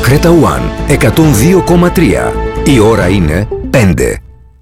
Creta One 102,3. Η ώρα είναι 5.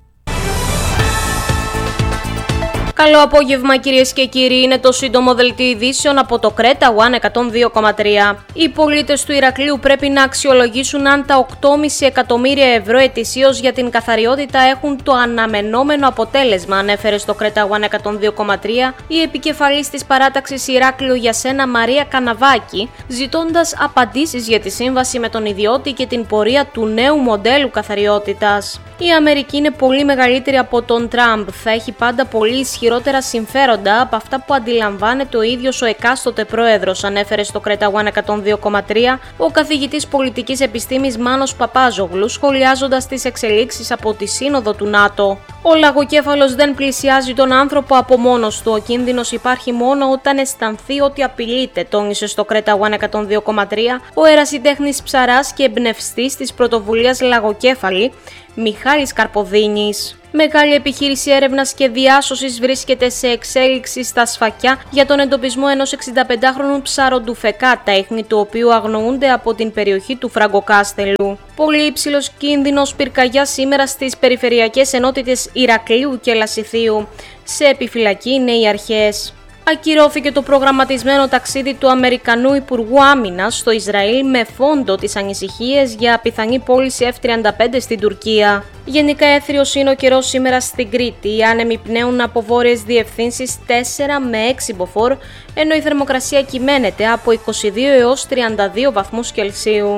Καλό απόγευμα κυρίες και κύριοι, είναι το σύντομο δελτίο ειδήσεων από το Creta One 102,3. Οι πολίτες του Ηρακλείου πρέπει να αξιολογήσουν αν τα 8,5 εκατομμύρια ευρώ ετησίως για την καθαριότητα έχουν το αναμενόμενο αποτέλεσμα, ανέφερε στο Creta One 102,3 η επικεφαλής της παράταξης Ηράκλειο για Σένα Μαρία Καναβάκη, ζητώντας απαντήσεις για τη σύμβαση με τον ιδιώτη και την πορεία του νέου μοντέλου καθαριότητας. Η Αμερική είναι πολύ μεγαλύτερη από τον Τραμπ, θα έχει πάντα πολύ ισχυρότερα συμφέροντα από αυτά που αντιλαμβάνεται ο ίδιος ο εκάστοτε πρόεδρος, ανέφερε στο Creta One 102,3 ο καθηγητής πολιτικής επιστήμης Μάνος Παπάζογλου, σχολιάζοντας τις εξελίξεις από τη Σύνοδο του ΝΑΤΟ. Ο λαγοκέφαλος δεν πλησιάζει τον άνθρωπο από μόνος του. Ο κίνδυνος υπάρχει μόνο όταν αισθανθεί ότι απειλείται, τόνισε στο Creta One 102,3 ο ερασιτέχνης ψαράς και εμπνευστής της πρωτοβουλίας Λαγοκέφαλη, Μιχάλης Καρποδίνης. Μεγάλη επιχείρηση έρευνας και διάσωσης βρίσκεται σε εξέλιξη στα Σφακιά για τον εντοπισμό ενός 65χρονου ψαροντουφεκά, τα ίχνη του οποίου αγνοούνται από την περιοχή του Φραγκοκάστελου. Πολύ υψηλός κίνδυνος πυρκαγιάς σήμερα στις περιφερειακές ενότητες Ηρακλείου και Λασιθίου. Σε επιφυλακή είναι οι αρχές. Ακυρώθηκε το προγραμματισμένο ταξίδι του Αμερικανού Υπουργού Άμυνας στο Ισραήλ με φόντο τις ανησυχίες για πιθανή πώληση F-35 στην Τουρκία. Γενικά έθριος είναι ο καιρός σήμερα στην Κρήτη. Οι άνεμοι πνέουν από βόρειες διευθύνσεις 4 με 6 μποφόρ, ενώ η θερμοκρασία κυμαίνεται από 22 έως 32 βαθμούς Κελσίου.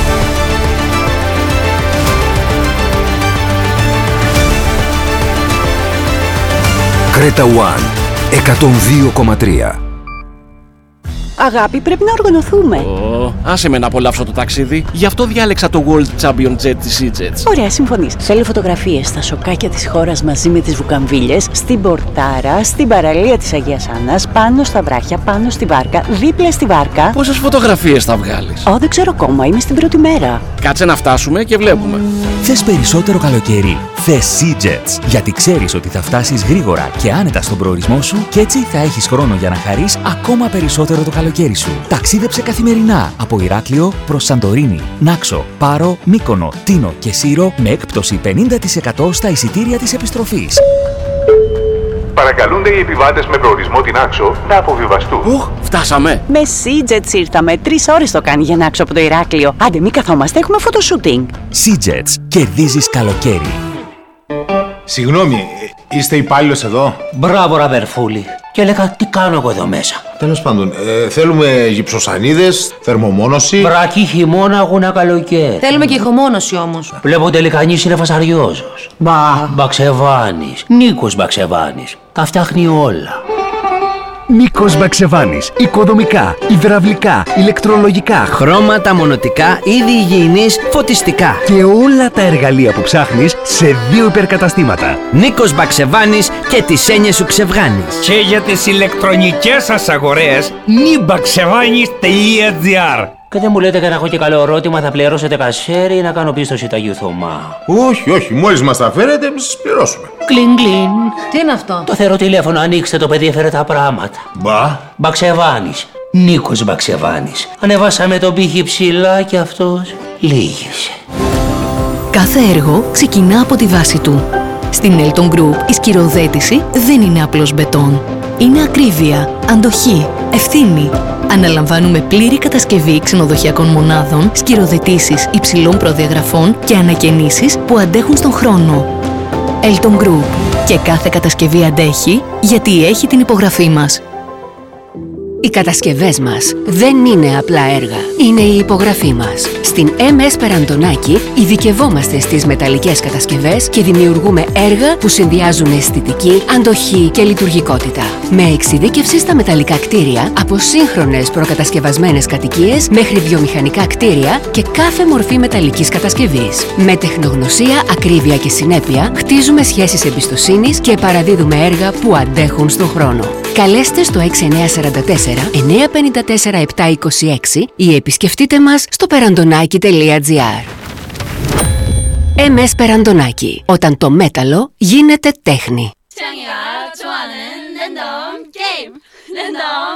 Creta One 102,3. Αγάπη, πρέπει να οργανωθούμε. Άσε με να απολαύσω το ταξίδι. Γι' αυτό διάλεξα το World Champion Jet της EasyJet. Ωραία, συμφωνείς. Θέλω φωτογραφίες στα σοκάκια της χώρας μαζί με τις βουκαμβίλες, στην Πορτάρα, στην παραλία της Αγίας Άννας, πάνω στα βράχια, πάνω στη βάρκα, δίπλα στη βάρκα. Πόσες φωτογραφίες θα βγάλεις? Δεν ξέρω ακόμα, είμαι στην πρώτη μέρα. Κάτσε να φτάσουμε και βλέπουμε. Θες περισσότερο καλοκαίρι? Θες EasyJet. Γιατί ξέρεις ότι θα φτάσεις γρήγορα και άνετα στον προορισμό σου και έτσι θα έχεις χρόνο για να χαρείς ακόμα περισσότερο το καλοκαίρι σου. Ταξίδεψε καθημερινά από Ηράκλειο προς Σαντορίνη, Νάξο, Πάρο, Μύκονο, Τίνο και Σύρο με έκπτωση 50% στα εισιτήρια της επιστροφής. Παρακαλούνται οι επιβάτες με προορισμό την Άξο να αποβιβαστούν. Φτάσαμε. Με EasyJet ήρθαμε. 3 ώρες το κάνει για να Άξο από το Ηράκλειο. Άντε, μη καθόμαστε, έχουμε φωτοσούτινγκ. EasyJet. Κερδίζεις καλοκαίρι. Συγγνώμη, είστε υπάλληλος εδώ? Μπράβο, ραβερφούλη. Και έλεγα, τι κάνω εγώ εδώ μέσα? Τέλος πάντων, θέλουμε γυψοσανίδες, θερμομόνωση. Βρακή, χειμώνα, αγώνα, καλοκαίρι. Θέλουμε και ηχομόνωση όμως. Βλέπω τελικανής είναι φασαριόζος. Μπαξεβάνης. Νίκος Μπαξεβάνης. Τα φτιάχνει όλα. Νίκος Μπαξεβάνης. Οικοδομικά, υδραυλικά, ηλεκτρολογικά, χρώματα, μονοτικά, είδη υγιεινής, φωτιστικά. Και όλα τα εργαλεία που ψάχνεις σε 2 υπερκαταστήματα. Νίκος Μπαξεβάνης και τις έννοιες σου ξεβγάνεις. Και για τις ηλεκτρονικές σας αγορές, nibaksevanis.gr. Και δεν μου λέτε και να έχω και καλό ερώτημα, θα πληρώσετε κασέρι ή να κάνω πίστοση Ταγιού Θωμά? Όχι, μόλις μας τα φέρετε, εμείς σας πληρώσουμε. Κλιν κλιν. Τι είναι αυτό? Το θερό τηλέφωνο, ανοίξτε, το παιδί έφερε τα πράγματα. Μπαξεβάνης. Νίκος Μπαξεβάνης. Ανεβάσαμε τον πύχη ψηλά και αυτός λύγησε. Κάθε έργο ξεκινά από τη βάση του. Στην Elton Group η σκυροθέτηση δεν είναι απλώς μπετόν. Είναι ακρίβεια, αντοχή, ευθύνη. Αναλαμβάνουμε πλήρη κατασκευή ξενοδοχειακών μονάδων, σκυροθετήσεις υψηλών προδιαγραφών και ανακαινήσεις που αντέχουν στον χρόνο. Elton Group. Και κάθε κατασκευή αντέχει γιατί έχει την υπογραφή μας. Οι κατασκευές μας δεν είναι απλά έργα, είναι η υπογραφή μας. Στην MS Περαντονάκη ειδικευόμαστε στις μεταλλικές κατασκευές και δημιουργούμε έργα που συνδυάζουν αισθητική, αντοχή και λειτουργικότητα. Με εξειδίκευση στα μεταλλικά κτίρια, από σύγχρονες προκατασκευασμένες κατοικίες μέχρι βιομηχανικά κτίρια και κάθε μορφή μεταλλικής κατασκευής. Με τεχνογνωσία, ακρίβεια και συνέπεια, χτίζουμε σχέσεις εμπιστοσύνης και παραδίδουμε έργα που αντέχουν στον χρόνο. Καλέστε στο 6944-954-726 ή επισκεφτείτε μας στο perandonaki.gr. MS Περαντονάκη. Όταν το μέταλλο γίνεται τέχνη.